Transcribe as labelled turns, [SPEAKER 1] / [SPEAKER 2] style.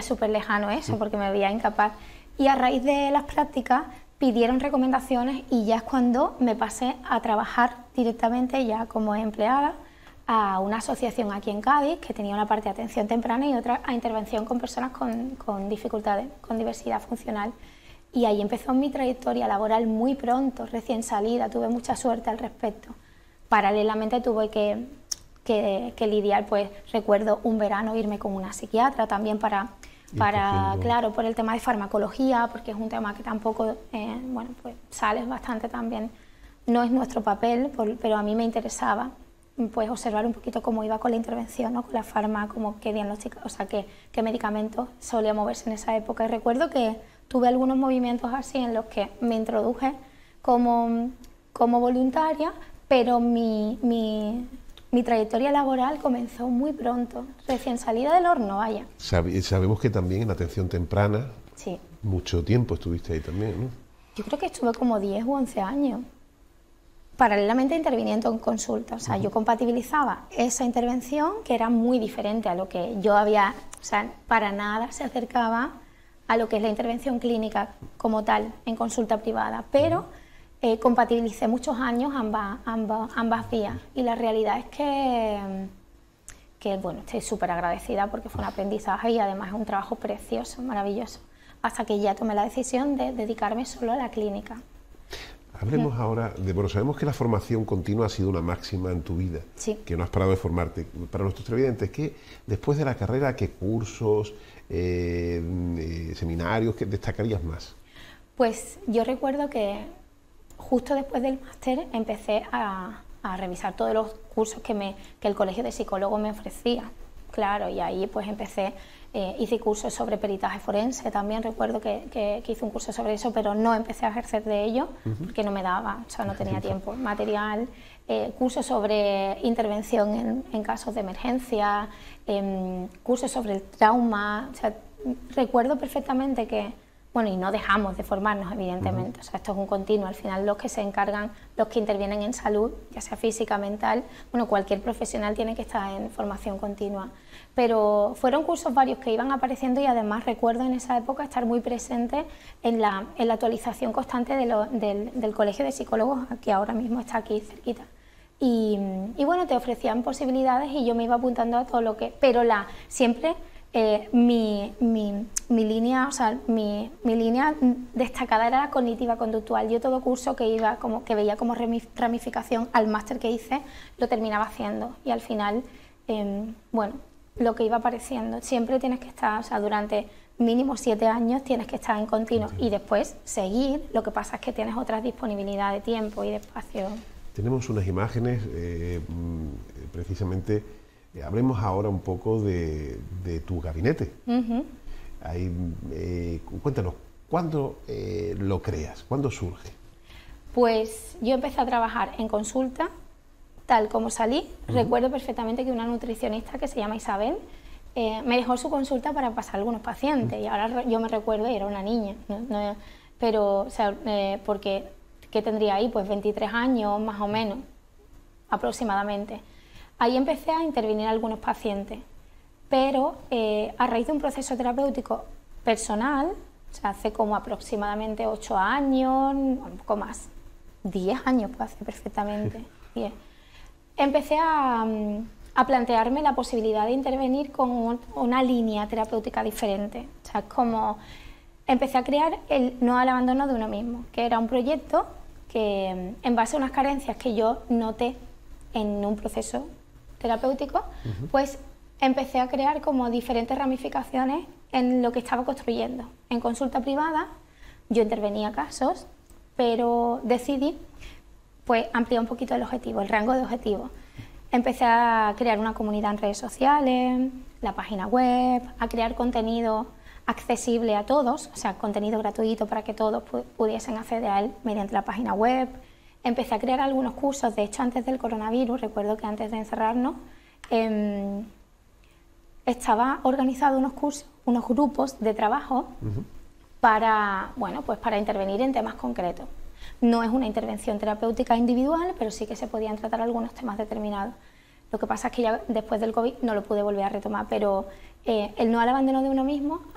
[SPEAKER 1] súper lejano eso, porque me veía incapaz. Y a raíz de las prácticas pidieron recomendaciones y ya es cuando me pasé a trabajar directamente ya como empleada a una asociación aquí en Cádiz que tenía una parte de atención temprana y otra a intervención con personas con dificultades, con diversidad funcional. Y ahí empezó mi trayectoria laboral muy pronto, recién salida, tuve mucha suerte al respecto. Paralelamente tuve que lidiar, pues recuerdo un verano irme con una psiquiatra también para claro, por el tema de farmacología, porque es un tema que tampoco, bueno, pues sales bastante también, no es nuestro papel, pero a mí me interesaba pues observar un poquito cómo iba con la intervención, ¿no? Con la farma, como qué diagnóstico, o sea, qué medicamentos solía moverse en esa época. Y recuerdo que tuve algunos movimientos así en los que me introduje como voluntaria, pero mi trayectoria laboral comenzó muy pronto, recién salida del horno, vaya.
[SPEAKER 2] Sabemos que también en atención temprana,
[SPEAKER 1] sí,
[SPEAKER 2] mucho tiempo estuviste ahí también, ¿no?
[SPEAKER 1] Yo creo que estuve como 10 u 11 años, paralelamente interviniendo en consulta. O sea, yo compatibilizaba esa intervención, que era muy diferente a lo que yo había, o sea, para nada se acercaba a lo que es la intervención clínica como tal, en consulta privada, pero compatibilicé muchos años ambas vías, y la realidad es que bueno, estoy súper agradecida porque fue un aprendizaje y además es un trabajo precioso, maravilloso, hasta que ya tomé la decisión de dedicarme solo a la clínica.
[SPEAKER 2] Hablemos ahora de, bueno, sabemos que la formación continua ha sido una máxima en tu vida,
[SPEAKER 1] sí,
[SPEAKER 2] que no has parado de formarte. Para nuestros televidentes, ¿qué, después de la carrera, qué cursos, seminarios, qué destacarías más?
[SPEAKER 1] Pues yo recuerdo que justo después del máster empecé a revisar todos los cursos que el Colegio de Psicólogos me ofrecía, claro, y ahí pues empecé, hice cursos sobre peritaje forense, también recuerdo que hice un curso sobre eso, pero no empecé a ejercer de ello, porque no me daba, o sea, no tenía tiempo material, cursos sobre intervención en casos de emergencia, cursos sobre el trauma, o sea, recuerdo perfectamente que, bueno, y no dejamos de formarnos, evidentemente, o sea, esto es un continuo, al final los que se encargan, los que intervienen en salud, ya sea física, mental, bueno, cualquier profesional tiene que estar en formación continua, pero fueron cursos varios que iban apareciendo y además recuerdo en esa época estar muy presente en la actualización constante del Colegio de Psicólogos, que ahora mismo está aquí cerquita. Y bueno, te ofrecían posibilidades y yo me iba apuntando a todo lo que, pero siempre mi línea, o sea, mi línea destacada era la cognitiva conductual. Yo todo curso que veía como ramificación al máster que hice, lo terminaba haciendo y al final, bueno, lo que iba apareciendo. Siempre tienes que estar, o sea, durante mínimo 7 años tienes que estar en continuo y después seguir. Lo que pasa es que tienes otra disponibilidad de tiempo y de espacio.
[SPEAKER 2] Tenemos unas imágenes, precisamente, hablemos ahora un poco de tu gabinete. Ahí, cuéntanos, ¿cuándo lo creas? ¿Cuándo surge?
[SPEAKER 1] Pues yo empecé a trabajar en consulta, tal como salí. Recuerdo perfectamente que una nutricionista que se llama Isabel me dejó su consulta para pasar a algunos pacientes y ahora yo me recuerdo y era una niña, ¿no? Pero, o sea, porque, ¿qué tendría ahí? Pues 23 años más o menos, aproximadamente. Ahí empecé a intervenir a algunos pacientes, pero a raíz de un proceso terapéutico personal, o sea, hace como aproximadamente 8 años, un poco más, 10 años puede hacer perfectamente, 10. Empecé a plantearme la posibilidad de intervenir con una línea terapéutica diferente. O sea, como empecé a crear el No al Abandono de Uno Mismo, que era un proyecto que, en base a unas carencias que yo noté en un proceso terapéutico, pues empecé a crear como diferentes ramificaciones en lo que estaba construyendo. En consulta privada yo intervenía casos, pero decidí pues ampliar un poquito el objetivo, el rango de objetivos. Empecé a crear una comunidad en redes sociales, la página web, a crear contenido accesible a todos, o sea, contenido gratuito para que todos pudiesen acceder a él mediante la página web. Empecé a crear algunos cursos, de hecho antes del coronavirus, recuerdo que antes de encerrarnos, estaba organizado unos cursos, unos grupos de trabajo para, bueno, pues para intervenir en temas concretos. No es una intervención terapéutica individual, pero sí que se podían tratar algunos temas determinados. Lo que pasa es que ya después del COVID no lo pude volver a retomar, pero el No al Abandono de Uno Mismo